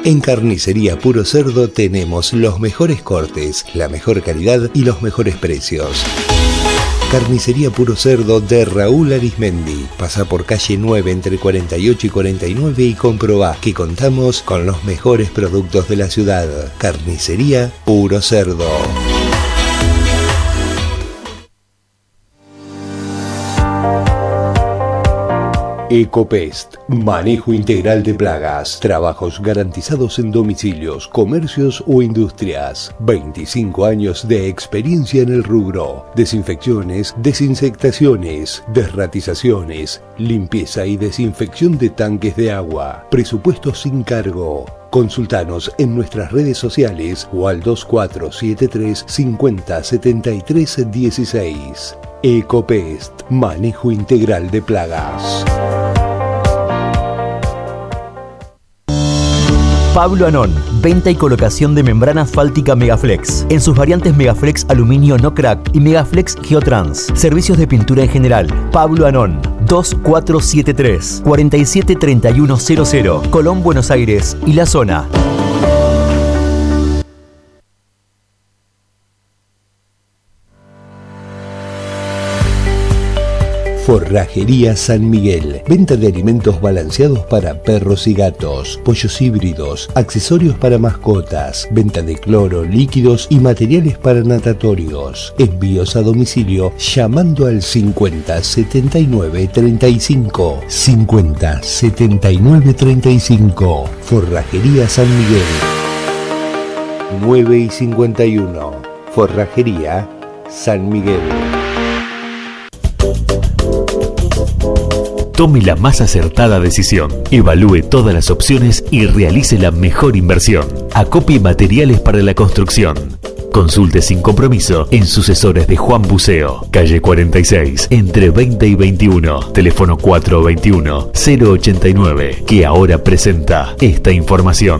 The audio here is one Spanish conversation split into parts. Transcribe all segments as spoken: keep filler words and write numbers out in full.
En Carnicería Puro Cerdo tenemos los mejores cortes, la mejor calidad y los mejores precios. Carnicería Puro Cerdo de Raúl Arismendi. Pasa por calle nueve entre cuarenta y ocho y cuarenta y nueve y comprobá que contamos con los mejores productos de la ciudad. Carnicería Puro Cerdo. Ecopest, manejo integral de plagas, trabajos garantizados en domicilios, comercios o industrias. veinticinco años de experiencia en el rubro. Desinfecciones, desinsectaciones, desratizaciones, limpieza y desinfección de tanques de agua. Presupuesto sin cargo. Consultanos en nuestras redes sociales o al dos cuatro siete tres cincuenta setenta y tres dieciséis. Ecopest, manejo integral de plagas. Pablo Anón, venta y colocación de membrana asfáltica Megaflex, en sus variantes Megaflex Aluminio No Crack y Megaflex Geotrans. Servicios de pintura en general. Pablo Anón, dos cuatro siete tres, cuatro siete tres uno cero cero, Colón, Buenos Aires y la zona. Forrajería San Miguel. Venta de alimentos balanceados para perros y gatos, pollos híbridos, accesorios para mascotas, venta de cloro, líquidos y materiales para natatorios. Envíos a domicilio llamando al cincuenta setenta y nueve treinta y cinco. cincuenta setenta y nueve treinta y cinco. Forrajería San Miguel. nueve y cincuenta y uno. Forrajería San Miguel. Tome la más acertada decisión, evalúe todas las opciones y realice la mejor inversión. Acopie materiales para la construcción. Consulte sin compromiso en Sucesores de Juan Buceo, calle cuarenta y seis, entre veinte y veintiuno, teléfono cuatro veintiuno cero ochenta y nueve, que ahora presenta esta información.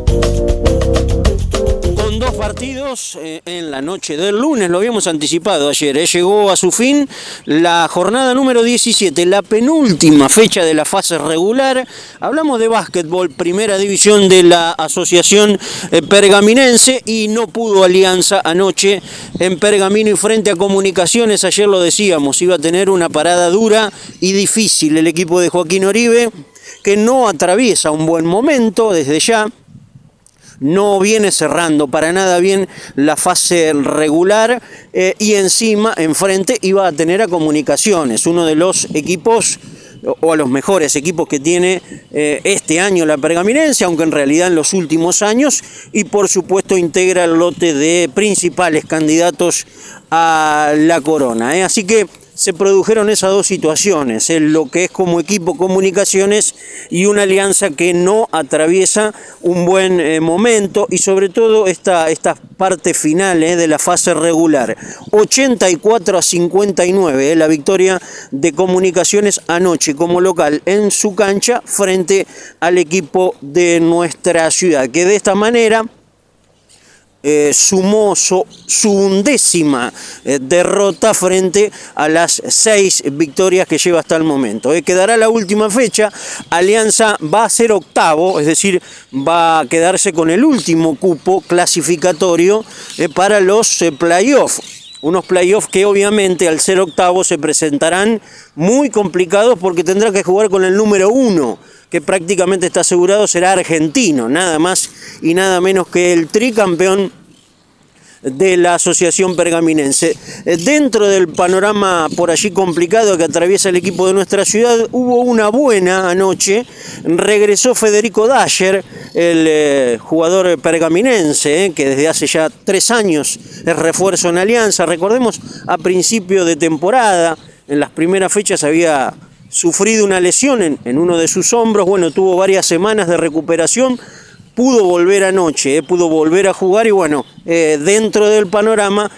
Partidos eh, en la noche del lunes, lo habíamos anticipado ayer, eh, llegó a su fin la jornada número diecisiete, la penúltima fecha de la fase regular. Hablamos de básquetbol, primera división de la Asociación eh, Pergaminense, y no pudo Alianza anoche en Pergamino y frente a Comunicaciones. Ayer lo decíamos, iba a tener una parada dura y difícil el equipo de Joaquín Oribe, que no atraviesa un buen momento desde ya. No viene cerrando para nada bien la fase regular eh, y encima, enfrente, iba a tener a Comunicaciones, uno de los equipos o a los mejores equipos que tiene eh, este año la Pergaminense, aunque en realidad en los últimos años, y por supuesto integra el lote de principales candidatos a la corona, ¿eh? Así que se produjeron esas dos situaciones, en lo que es como equipo Comunicaciones y una Alianza que no atraviesa un buen eh, momento, y sobre todo esta, esta parte final eh, de la fase regular. ochenta y cuatro a cincuenta y nueve, eh, la victoria de Comunicaciones anoche como local en su cancha frente al equipo de nuestra ciudad, que de esta manera Eh, sumó su, su undécima eh, derrota frente a las seis victorias que lleva hasta el momento. Eh, quedará la última fecha, Alianza va a ser octavo, es decir, va a quedarse con el último cupo clasificatorio eh, para los eh, playoffs. Unos playoffs que obviamente al ser octavo se presentarán muy complicados porque tendrá que jugar con el número uno, que prácticamente está asegurado será argentino, nada más y nada menos que el tricampeón de la Asociación Pergaminense. Dentro del panorama por allí complicado que atraviesa el equipo de nuestra ciudad, hubo una buena anoche. Regresó Federico Dayer, el eh, jugador pergaminense, eh, que desde hace ya tres años es refuerzo en Alianza. Recordemos, a principio de temporada, en las primeras fechas había sufrido una lesión en, en uno de sus hombros. Bueno, tuvo varias semanas de recuperación, pudo volver anoche, eh, pudo volver a jugar y bueno, eh, dentro del panorama